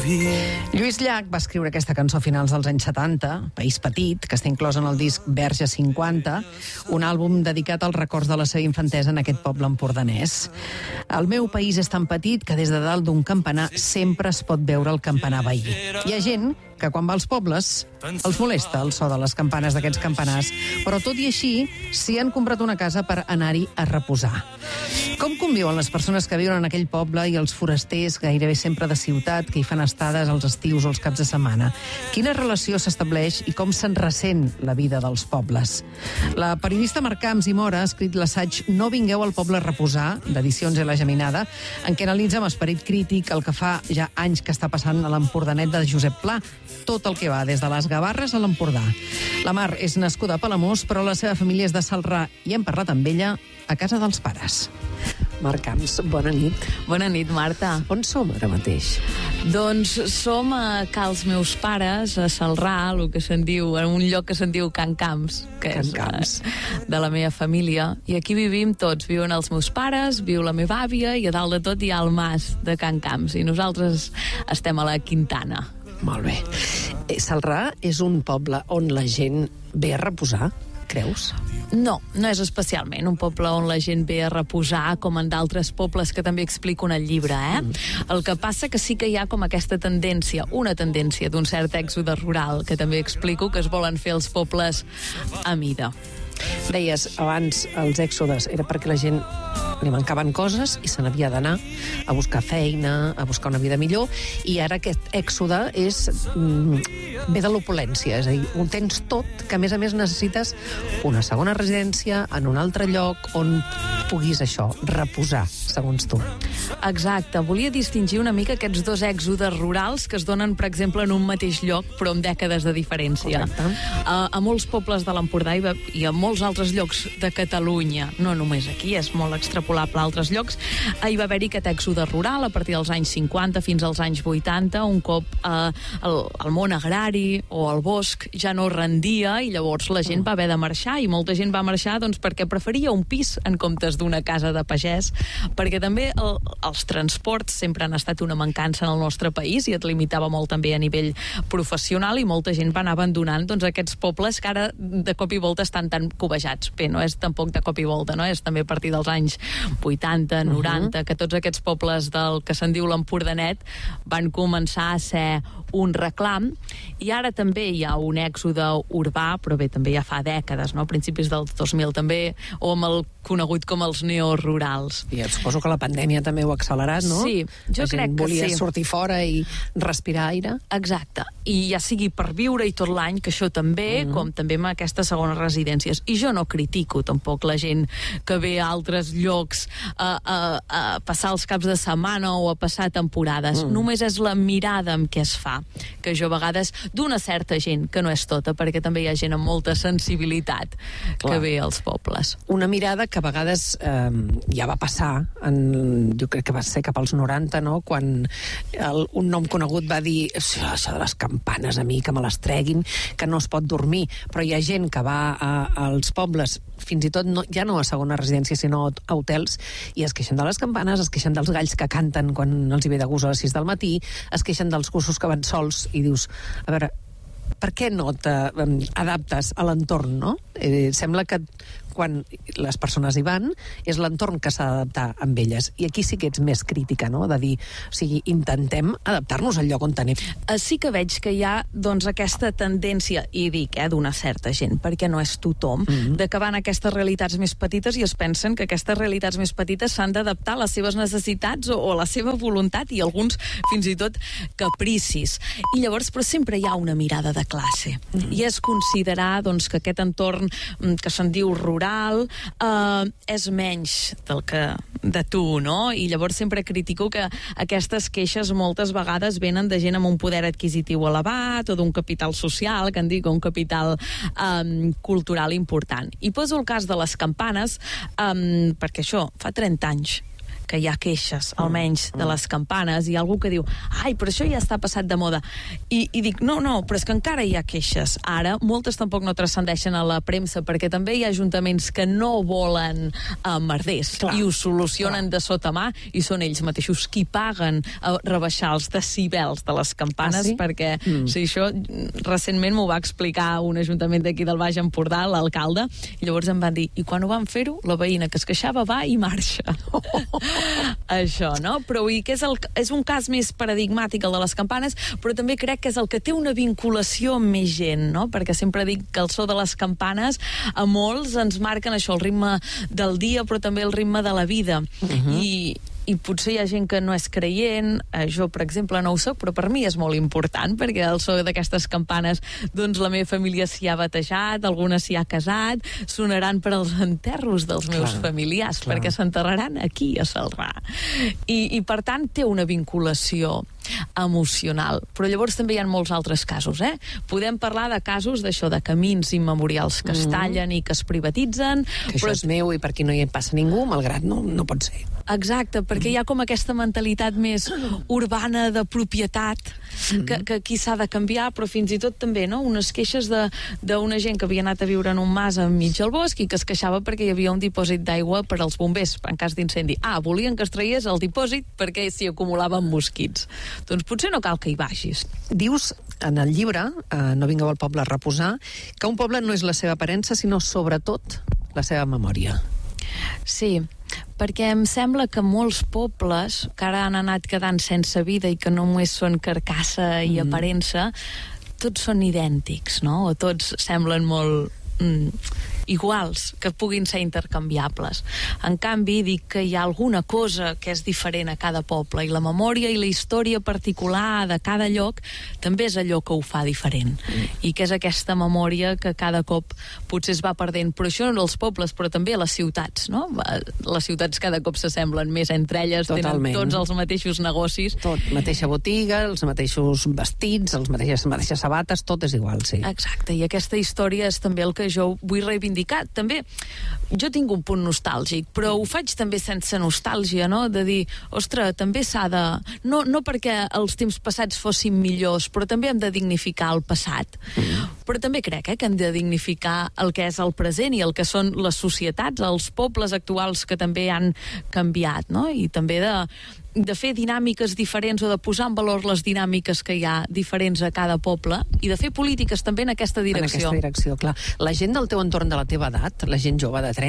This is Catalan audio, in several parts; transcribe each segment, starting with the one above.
Lluís Llach va escriure aquesta cançó a finals dels anys 70, País Petit, que està inclòs en el disc Verge 50, un àlbum dedicat als records de la seva infantesa en aquest poble empordanès. El meu país és tan petit que des de dalt d'un campanar sempre es pot veure el campanar veí. Hi ha gent que quan va als pobles els molesta el so de les campanes d'aquests campanars, però tot i així s'hi han comprat una casa per anar-hi a reposar. Com conviuen les persones que viuen en aquell poble i els forasters, gairebé sempre de ciutat, que hi fan estades als estius o els caps de setmana? Quina relació s'estableix i com se'n ressent la vida dels pobles? La periodista Mar Camps i Mora ha escrit l'assaig No vingueu al poble a reposar, d'Edicions La Geminada, en què analitza amb esperit crític el que fa ja anys que està passant a l'Empordanet de Josep Pla, tot el que va des de les Gavarres a l'Empordà. La Mar és nascuda a Palamós, però la seva família és de Celrà i hem parlat amb ella a casa dels pares. Mar Camps, bona nit. Bona nit, Marta. On som ara mateix? Doncs som a Cals meus pares, a Celrà, el que se'n diu, en un lloc que se'n diu Can Camps, que Can és Camps. De la meva família. I aquí vivim tots. Viuen els meus pares, viu la meva àvia i a dalt de tot hi ha el mas de Can Camps. I nosaltres estem a la Quintana. Molt bé. Celrà és un poble on la gent ve a reposar, creus? No, no és especialment un poble on la gent ve a reposar com en d'altres pobles que també explico en el llibre, El que passa que sí que hi ha com aquesta tendència, una tendència d'un cert èxode rural, que també explico que es volen fer els pobles a mida. Deies, abans els èxodes era perquè la gent li mancaven coses i se n'havia d'anar a buscar feina, a buscar una vida millor, i ara aquest èxode ve de l'opulència, és a dir, ho tens tot, que a més necessites una segona residència en un altre lloc on puguis reposar, segons tu. Exacte, volia distingir una mica aquests dos èxodes rurals que es donen, per exemple, en un mateix lloc, però amb dècades de diferència. A molts pobles de l'Empordà i a molts altres llocs de Catalunya, no només aquí, és molt extrapolable a altres llocs, hi va haver-hi aquest èxode rural a partir dels anys 50 fins als anys 80, un cop el món agrari o el bosc ja no rendia i llavors la gent va haver de marxar, i molta gent va marxar doncs, perquè preferia un pis en comptes d'una casa de pagès, perquè també els transports sempre han estat una mancança en el nostre país i et limitava molt també a nivell professional, i molta gent va anar abandonant doncs, aquests pobles que ara de cop i volta estan tan cobejats. Bé, no és tampoc de cop i volta, no? És també a partir dels anys 80, 90, que tots aquests pobles del que se'n diu l'Empordanet van començar a ser un reclam, i ara també hi ha un èxode urbà, però bé, també ja fa dècades, no? A principis del 2000 també, o amb el conegut com els neorurals. I suposo que la pandèmia també ho ha accelerat, no? Sí, jo crec que volia sí. sortir fora i respirar aire. Exacte, i ja sigui per viure i tot l'any, que això també, com també amb aquestes segones residències. I jo no critico tampoc la gent que ve a altres llocs a passar els caps de setmana o a passar temporades. Només és la mirada amb què es fa, que jo a vegades, d'una certa gent, que no és tota, perquè també hi ha gent amb molta sensibilitat que ve als pobles. Una mirada que a vegades ja va passar, jo crec que va ser cap als 90, no? Quan un nom conegut va dir això de les campanes a mi, que me les treguin, que no es pot dormir, però hi ha gent que va als pobles, fins i tot ja no a segona residència, sinó a hotels, i es queixen de les campanes, es queixen dels galls que canten quan els hi ve de gust a les 6 del matí, es queixen dels gossos que van sols, i dius, a veure, per què no t'adaptes a l'entorn, no? Sembla que quan les persones hi van, és l'entorn que s'ha d'adaptar amb elles. I aquí sí que ets més crítica, no? De dir, o sigui, intentem adaptar-nos al lloc on tenim. Sí que veig que hi ha, doncs, aquesta tendència, i dic, d'una certa gent, perquè no és tothom, d'acabar en aquestes realitats més petites, i es pensen que aquestes realitats més petites s'han d'adaptar a les seves necessitats o a la seva voluntat, i alguns fins i tot capricis. I llavors, però sempre hi ha una mirada de classe. I és considerar, doncs, que aquest entorn que se'n diu rural és menys de tu, no? I llavors sempre critico que aquestes queixes moltes vegades venen de gent amb un poder adquisitiu elevat o d'un capital social, que en dic, un capital cultural important. I poso el cas de les campanes perquè això, fa 30 anys que hi ha queixes, almenys, de les campanes, i algú que diu, ai, però això ja està passat de moda. I dic, no, però és que encara hi ha queixes. Ara, moltes tampoc no transcendeixen a la premsa, perquè també hi ha ajuntaments que no volen merders, i ho solucionen de sota mà, i són ells mateixos qui paguen a rebaixar els decibels de les campanes, perquè sí, això recentment m'ho va explicar un ajuntament d'aquí del Baix Empordà, l'alcalde, i llavors em van dir, i quan ho van fer-ho, la veïna que es queixava va i marxa. Això, no? Però vull dir que és un cas més paradigmàtic el de les campanes, però també crec que és el que té una vinculació amb més gent, no? Perquè sempre dic que el so de les campanes a molts ens marquen això, el ritme del dia, però també el ritme de la vida. I potser hi ha gent que no és creient, jo, per exemple, no ho soc, però per mi és molt important, perquè el so d'aquestes campanes, doncs la meva família s'hi ha batejat, alguna s'hi ha casat, sonaran per als enterros dels meus familiars, perquè s'enterraran aquí, a Celrà. I per tant, té una vinculació emocional. Però llavors també hi ha molts altres casos, Podem parlar de casos d'això, de camins immemorials que es tallen i que es privatitzen. Que això és meu i per aquí no hi passa ningú, malgrat no pot ser. Exacte, perquè hi ha com aquesta mentalitat més urbana de propietat que aquí s'ha de canviar, però fins i tot també, no? Unes queixes d'una gent que havia anat a viure en un mas enmig del bosc i que es queixava perquè hi havia un dipòsit d'aigua per als bombers en cas d'incendi. Volien que es traiés el dipòsit perquè s'hi acumulaven mosquits. Doncs potser no cal que hi vagis. Dius en el llibre, No vingueu al poble a reposar, que un poble no és la seva aparença, sinó sobretot la seva memòria. Sí, perquè em sembla que molts pobles que ara han anat quedant sense vida i que només són carcassa i aparença, tots són idèntics, no? O tots semblen molt iguals, que puguin ser intercanviables. En canvi, dic que hi ha alguna cosa que és diferent a cada poble, i la memòria i la història particular de cada lloc també és allò que ho fa diferent. I que és aquesta memòria que cada cop potser es va perdent. Però això en els pobles, però també a les ciutats, no? Les ciutats cada cop s'assemblen més entre elles, tenen tots els mateixos negocis. Tot, mateixa botiga, els mateixos vestits, les mateixes sabates, tot és igual, sí. Exacte, i aquesta història és també el que jo vull reivindicar. També, jo tinc un punt nostàlgic, però ho faig també sense nostàlgia, no? De dir, ostres, també s'ha de... No perquè els temps passats fossin millors, però també hem de dignificar el passat. Però també crec que hem de dignificar el que és el present i el que són les societats, els pobles actuals que també han canviat, no? I també de fer dinàmiques diferents o de posar en valor les dinàmiques que hi ha diferents a cada poble i de fer polítiques també en aquesta direcció. En aquesta direcció, clar. La gent del teu entorn de la teva edat, la gent jove de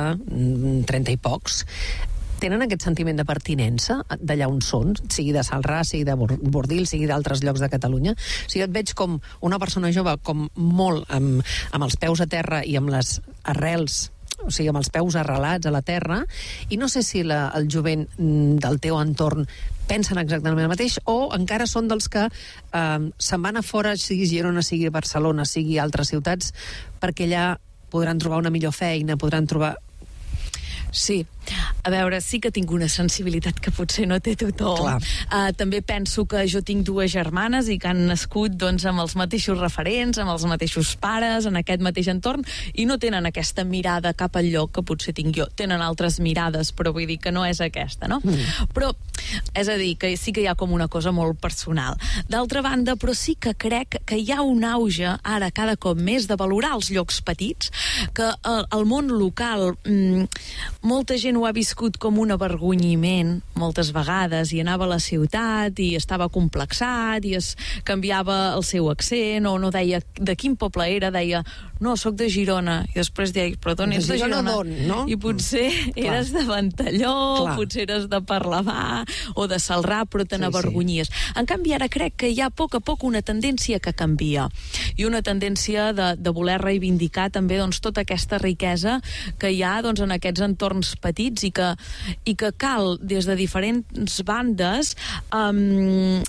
30 i pocs, tenen aquest sentiment de pertinença d'allà on són, sigui de Celrà, sigui de Bordils, sigui d'altres llocs de Catalunya? O sigui, et veig com una persona jove com molt amb els peus a terra i amb les arrels, o sigui, amb els peus arrelats a la terra, i no sé si el jovent del teu entorn pensen exactament el mateix, o encara són dels que se'n van a fora, sigui Girona, sigui Barcelona, sigui altres ciutats, perquè allà podran trobar una millor feina, podran trobar... Sí, a veure, sí que tinc una sensibilitat que potser no té tothom. També penso que jo tinc dues germanes i que han nascut doncs, amb els mateixos referents, amb els mateixos pares, en aquest mateix entorn, i no tenen aquesta mirada cap al lloc que potser tinc jo. Tenen altres mirades, però vull dir que no és aquesta, no? Però, és a dir, que sí que hi ha com una cosa molt personal. D'altra banda, però sí que crec que hi ha un auge, ara cada cop més, de valorar els llocs petits, que el món local... molta gent ho ha viscut com un avergonyiment moltes vegades, i anava a la ciutat i estava complexat i es canviava el seu accent, o no deia de quin poble era, deia no, sóc de Girona, i després deia però d'on ets de Girona? No? I potser eres de Ventalló, potser eres de Parlavà o de Celrà, però te n'avergonyies. En canvi, ara crec que hi ha a poc una tendència que canvia, i una tendència de voler reivindicar també doncs, tota aquesta riquesa que hi ha doncs, en aquests entorns petits, i que cal des de diferents bandes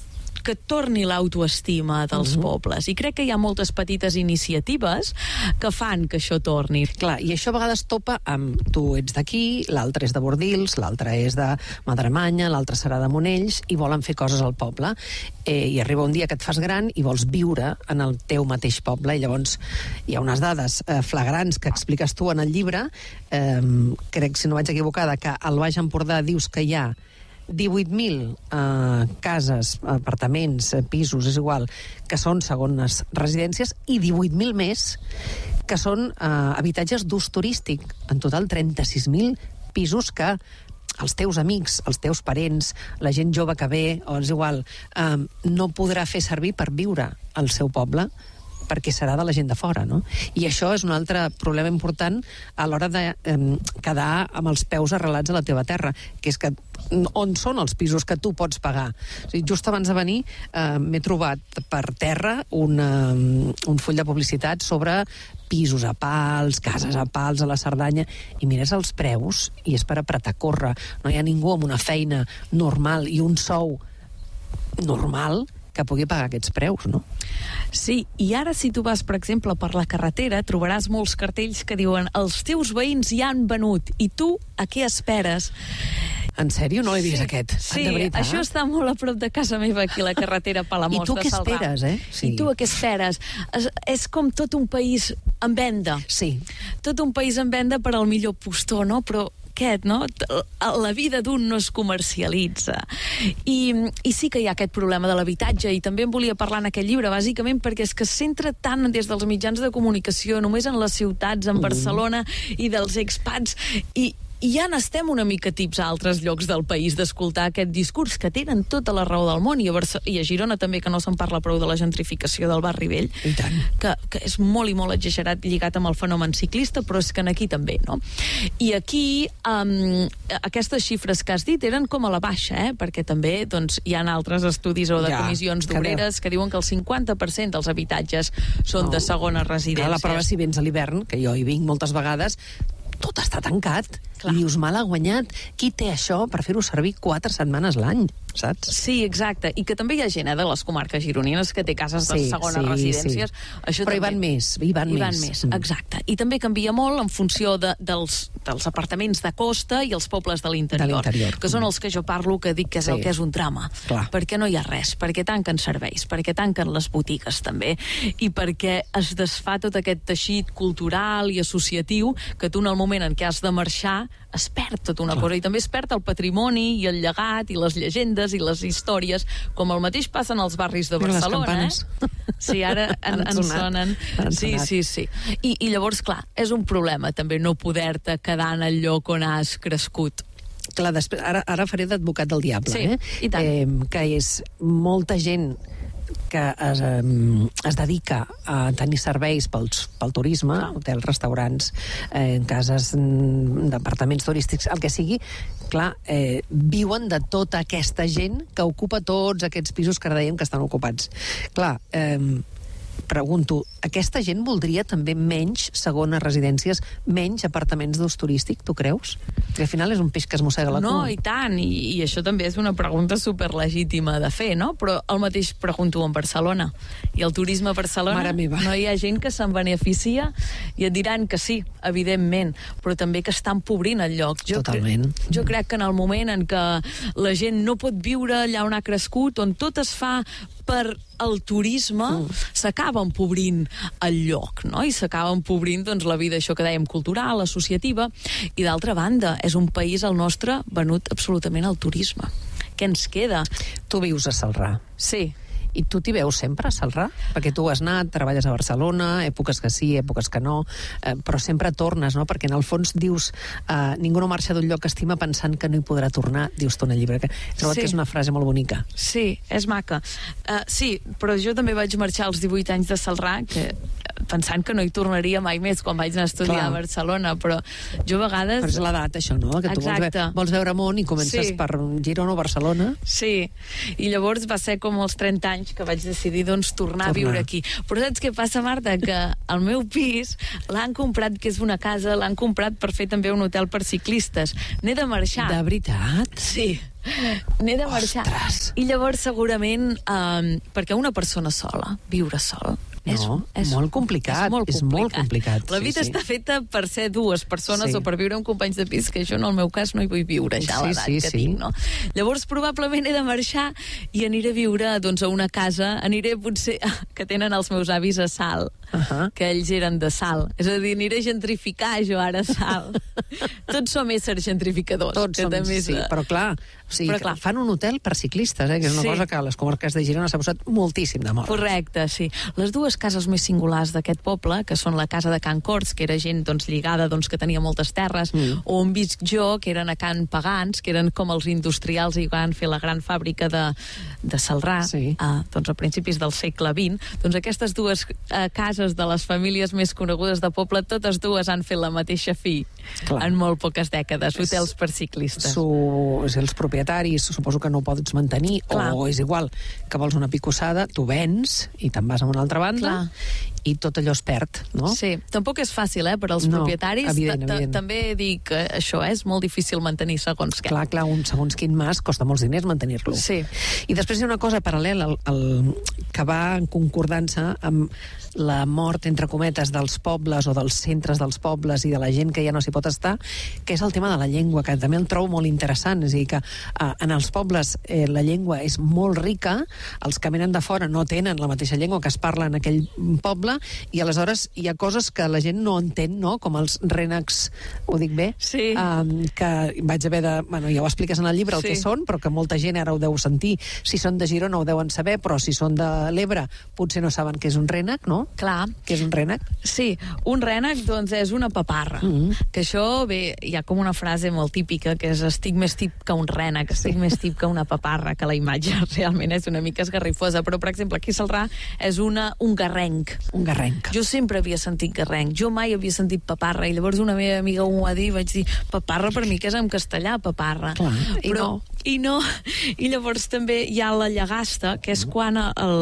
que torni l'autoestima dels pobles. I crec que hi ha moltes petites iniciatives que fan que això torni. Clar, i això a vegades topa amb tu ets d'aquí, l'altre és de Bordils, l'altre és de Madremanya, l'altre serà de Monells, i volen fer coses al poble. I arriba un dia que et fas gran i vols viure en el teu mateix poble, i llavors hi ha unes dades flagrants que expliques tu en el llibre, crec, si no vaig equivocada, que al Baix Empordà dius que hi ha 18.000 cases, apartaments, pisos, és igual, que són segones residències, i 18.000 més que són habitatges d'ús turístic. En total, 36.000 pisos que els teus amics, els teus parents, la gent jove que ve, o és igual, no podrà fer servir per viure al seu poble, perquè serà de la gent de fora, no? I això és un altre problema important a l'hora de quedar amb els peus arrelats a la teva terra, que és que on són els pisos que tu pots pagar? O sigui, just abans de venir m'he trobat per terra un full de publicitat sobre pisos a pals, cases a pals a la Cerdanya, i mires els preus i és per apretar córrer. No hi ha ningú amb una feina normal i un sou normal que pugui pagar aquests preus, no? Sí, i ara si tu vas, per exemple, per la carretera, trobaràs molts cartells que diuen els teus veïns ja han venut, i tu a què esperes? En sèrio? No l'he vist, aquest. Sí, de veritat? això està molt a prop de casa meva, aquí a la carretera Palamós de Celrà. I tu què esperes, eh? Sí. I tu a què esperes? És com tot un país en venda. Sí. Tot un país en venda per al millor postor, no? Però aquest, no? La vida d'un no es comercialitza. I sí que hi ha aquest problema de l'habitatge, i també en volia parlar en aquest llibre, bàsicament perquè és que es centra tant des dels mitjans de comunicació, només en les ciutats, en Barcelona, i dels expats, i ja n'estem una mica tips a altres llocs del país d'escoltar aquest discurs, que tenen tota la raó del món, i a Girona també, que no se'n parla prou de la gentrificació del barri vell, i tant, que és molt i molt exagerat, lligat amb el fenomen ciclista, però és que aquí també, no? I aquí aquestes xifres que has dit eren com a la baixa, perquè també doncs, hi ha altres estudis o de comissions d'obreres que diuen que el 50% dels habitatges són de segona residència. La prova, si vens a l'hivern, que jo hi vinc moltes vegades, tot està tancat. Clar. I dius, mal ha guanyat. Qui té això per fer-ho servir 4 setmanes l'any, saps? Sí, exacte. I que també hi ha gent de les comarques gironines que té cases de segones residències. Sí. Això però també, hi van més. Exacte. I també canvia molt en funció dels apartaments de costa i els pobles de l'interior, que són els que jo parlo, que dic que és el que és un drama. Clar. Perquè no hi ha res, perquè tanquen serveis, perquè tanquen les botigues també, i perquè es desfà tot aquest teixit cultural i associatiu que tu en el moment en què has de marxar es perd tota una cosa, i també es perd el patrimoni i el llegat i les llegendes i les històries, com el mateix passa en els barris de Barcelona, Sí, ara ens sonen. Sí. I llavors, clar, és un problema també no poder-te quedar en el lloc on has crescut. Clar, després, ara faré d'advocat del diable, i tant. Que és molta gent que es dedica a tenir serveis pel turisme, hotels, restaurants, cases d'apartaments turístics, el que sigui, clar, viuen de tota aquesta gent que ocupa tots aquests pisos que ara dèiem que estan ocupats. Clar, pregunto, aquesta gent voldria també menys segones residències, menys apartaments d'ús turístic, tu creus? Perquè al final és un peix que es mossega la cua. No, i tant, i això també és una pregunta superlegítima de fer, no? Però el mateix pregunto en Barcelona. I el turisme a Barcelona, no hi ha gent que se'n beneficia, i et diran que sí, evidentment, però també que està empobrint el lloc. Totalment. Jo crec que en el moment en què la gent no pot viure allà on ha crescut, on tot es fa per el turisme, s'acaba empobrint el lloc, no? I s'acaba empobrint doncs, la vida, això que dèiem, cultural, associativa, i d'altra banda, és un país, el nostre, venut absolutament al turisme. Què ens queda? Tu vius a Celrà. Sí. I tu t'hi veus sempre a Celrà? Perquè tu has anat, treballes a Barcelona, èpoques que sí, èpoques que no, però sempre tornes, no? Perquè en el fons dius, ningú no marxa d'un lloc que estima pensant que no hi podrà tornar, dius tu en el llibre. Trobo que és una frase molt bonica. Sí, és maca. Sí, però jo també vaig marxar als 18 anys de Celrà, pensant que no hi tornaria mai més quan vaig anar a estudiar a Barcelona, però jo a vegades... Però és l'edat, això, no? Que tu vols veure món i comences per Girona o Barcelona. Sí, i llavors va ser com als 30 anys que vaig decidir doncs tornar a viure aquí. Però saps què passa, Marta? Que el meu pis l'han comprat, que és una casa, l'han comprat per fer també un hotel per ciclistes. N'he de marxar. De veritat? Sí. n'he de marxar. Ostres. I llavors segurament, perquè una persona sola, viure sol, és molt complicat. És molt complicat. La vida està feta per ser dues persones o per viure amb companys de pis, que jo en el meu cas no hi vull viure ja a l'edat que tinc, no? Llavors probablement he de marxar i aniré a viure doncs, a una casa, aniré potser que tenen els meus avis a Salt, que ells eren de Salt. És a dir, aniré a gentrificar jo ara a Salt. Tots som éssers gentrificadors. Tots som, sí, però clar, fan un hotel per ciclistes, que és una cosa que a les comarques de Girona s'ha posat moltíssim de moda. Correcte, sí. Les dues cases més singulars d'aquest poble, que són la casa de Can Corts, que era gent lligada, que tenia moltes terres, o on visc jo, que eren a Can Pagans, que eren com els industrials i van fer la gran fàbrica de Celrà, a principis del segle XX. Doncs aquestes dues cases de les famílies més conegudes de poble, totes dues han fet la mateixa fi en molt poques dècades, hotels per ciclistes. Els propietaris suposo que no ho pots mantenir, o és igual que vols una picossada, tu vens i te'n vas a una altra banda i tot allò es perd, no? Sí, tampoc és fàcil, per als propietaris. Evident. També dic que això és molt difícil mantenir segons què. Clar, segons quin mas costa molts diners mantenir-lo. Sí. I després hi ha una cosa paral·lela que va en concordança amb la mort, entre cometes, dels pobles o dels centres dels pobles i de la gent que ja no s'hi pot estar, que és el tema de la llengua, que també el trobo molt interessant. És a dir, que en els pobles la llengua és molt rica, els que venen de fora no tenen la mateixa llengua que es parla en aquell poble, i aleshores hi ha coses que la gent no entén, no? Com els rènecs, ho dic bé? Sí. Que vaig haver de... Bueno, ja ho expliques en el llibre el que són, però que molta gent ara ho deu sentir. Si són de Girona ho deuen saber, però si són de l'Ebre potser no saben què és un rènec, no? Clar. Què és un rènec? Sí, un rènec, doncs, és una paparra. Que això, bé, hi ha com una frase molt típica, que és estic més tip que un rènec, estic més tip que una paparra, que la imatge realment és una mica esgarrifosa, però, per exemple, aquí a Celrà és un garrenc. Un garrenc. Jo sempre havia sentit garrenc, jo mai havia sentit paparra, i llavors una meva amiga ho va dir, vaig dir, paparra per mi que és en castellà, paparra. Clar, i no. I llavors també hi ha la llagasta, que és quan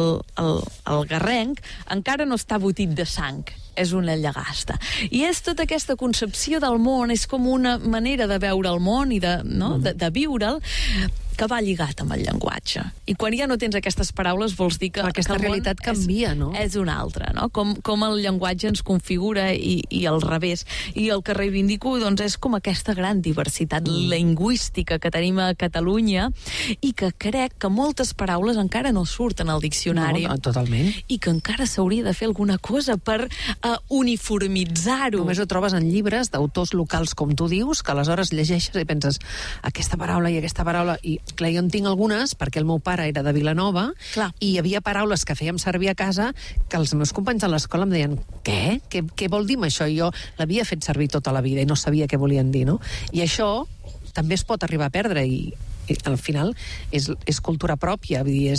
el garrenc encara no està botit de sang, és una llagasta. I és tota aquesta concepció del món, és com una manera de veure el món i de viure'l, que va lligat amb el llenguatge. I quan ja no tens aquestes paraules vols dir que aquesta realitat canvia, no? És una altra, no? Com el llenguatge ens configura i al revés. I el que reivindico, doncs, és com aquesta gran diversitat lingüística que tenim a Catalunya i que crec que moltes paraules encara no surten al diccionari. No, totalment. I que encara s'hauria de fer alguna cosa per uniformitzar-ho. Només ho trobes en llibres d'autors locals, com tu dius, que aleshores llegeixes i penses aquesta paraula i aquesta paraula, i clar, jo en tinc algunes perquè el meu pare era de Vilanova. Clar. I hi havia paraules que fèiem servir a casa que els meus companys a l'escola em deien què? Què vol dir això? I jo l'havia fet servir tota la vida i no sabia què volien dir, no? I això també es pot arribar a perdre i al final és cultura pròpia, vull dir,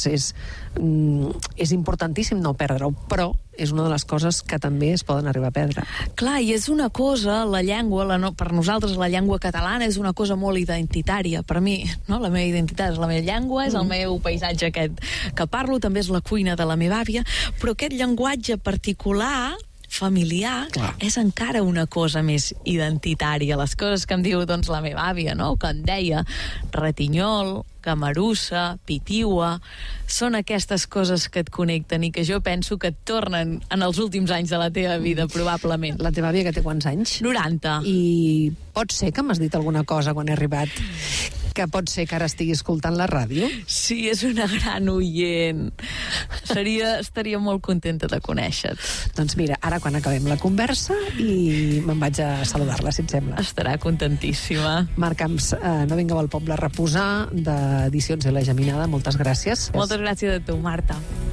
és importantíssim no perdre-ho, però és una de les coses que també es poden arribar a perdre. Clar, i és una cosa, la llengua, per nosaltres la llengua catalana és una cosa molt identitària. Per mi, no? La meva identitat és la meva llengua, és el meu paisatge aquest que parlo, també és la cuina de la meva àvia, però aquest llenguatge particular, familiar, és encara una cosa més identitària. Les coses que em diu, doncs, la meva àvia, no? Que em deia ratinyol, camarussa, pitiua, són aquestes coses que et connecten i que jo penso que et tornen en els últims anys de la teva vida, probablement. La teva àvia, que té quants anys? 90. I pot ser que m'has dit alguna cosa quan he arribat que pot ser que ara estigui escoltant la ràdio? Sí, és una gran oient. Estaria molt contenta de conèixer-te. Doncs mira, ara quan acabem la conversa i me'n vaig a saludar-la, si et sembla. Estarà contentíssima. Marc Camps, No vingueu al poble a reposar, d'Edicions de la Geminada. Moltes gràcies. Moltes gràcies a tu, Marta.